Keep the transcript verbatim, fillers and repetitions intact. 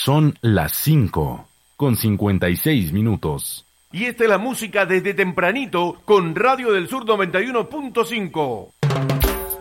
Son las cinco con cincuenta y seis minutos. Y esta es la música desde tempranito con Radio del Sur noventa y uno punto cinco.